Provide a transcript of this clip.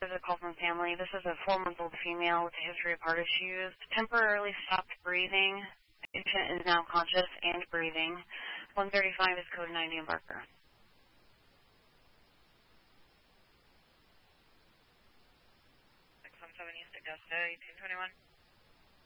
This is a call from family. This is a 4-month-old female with a history of heart issues. Temporarily stopped breathing. Patient is now conscious and breathing. 135 is code 90 Embarker. 617 East Augusta, 1821.